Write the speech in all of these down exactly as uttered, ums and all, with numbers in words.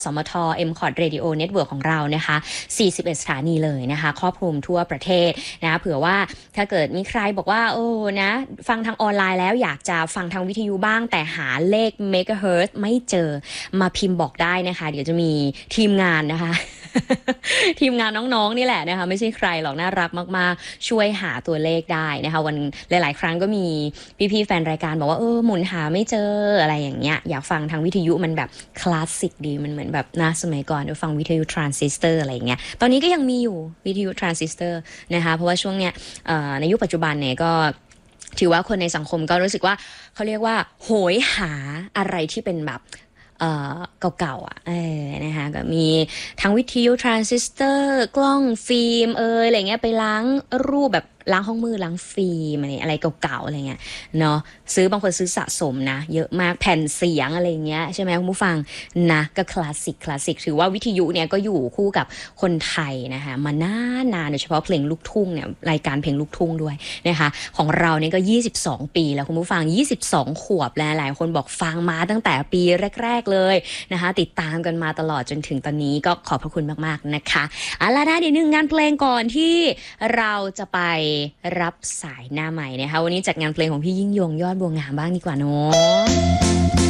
สมท เอ็ม คอร์ด Radio Network ของเรานะคะสี่สิบเอ็ดสถานีเลยนะคะครอบคลุมทั่วประเทศนะเผื่อว่าถ้าเกิดมีใครบอกว่าโอ้นะฟังทางออนไลน์แล้วอยากจะฟังทางวิทยุบ้างแต่หาเลขเมกะเฮิรตซ์ไม่เจอมาพิมพ์บอกได้นะคะเดี๋ยวจะมีทีมงานนะคะ ทีมงานน้องๆนี่แหละนะคะไม่ใช่ใครหรอกน่ารักมากๆช่วยหาตัวเลขได้นะคะวันหลายๆครั้งก็มีพี่ๆแฟนรายการบอกว่าเออหมุนหาไม่เจออะไรอย่างเงี้ยอยากฟังทางวิทยุมันแบบคลาสสิกดีมันเหมือนแบบนะสมัยก่อนเราฟังวิทยุทรานซิสเตอร์อะไรอย่างเงี้ยตอนนี้ก็ยังมีอยู่วิทยุทรานซิสเตอร์นะคะเพราะว่าช่วงเนี้ยในยุคปัจจุบันเนี่ยก็ถือว่าคนในสังคมก็รู้สึกว่าเขาเรียกว่าโหยหาอะไรที่เป็นแบบเอ่อเก่าๆอ่ะเออนะคะก็มีทั้งวิทยุทรานซิสเตอร์กล้องฟิล์มเอออะไรเงี้ยไปล้างรูปแบบล้างห้องมือล้างฟิล์มอะไรอะไรเก่าๆอะไรเงี้ยเนาะซื้อบางคนซื้อสะสมนะเยอะมากแผ่นเสียงอะไรเงี้ยใช่ไหมคุณผู้ฟังนะก็คลาสสิกคลาสสิกถือว่าวิทยุเนี่ยก็อยู่คู่กับคนไทยนะคะมานานๆโดยเฉพาะเพลงลูกทุ่งเนี่ยรายการเพลงลูกทุ่งด้วยนะคะของเราเนี่ยก็ยี่สิบสองปีแล้วคุณผู้ฟังยี่สิบสองขวบแล้วหลายคนบอกฟังมาตั้งแต่ปีแรกๆเลยนะคะติดตามกันมาตลอดจนถึงตอนนี้ก็ขอบพระคุณมากๆนะคะเอาล่ะนะเดี๋ยวนึงงานเพลงก่อนที่เราจะไปรับสายหน้าใหม่นะคะวันนี้จัดงานเพลงของพี่ยิ่งยงยอดบัวงามบ้างดีกว่าเนาะ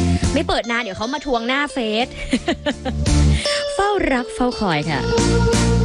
ไม่เปิดนานเดี๋ยวเขามาทวงหน้าเฟซ เฝ้ารักเฝ้าคอยค่ะ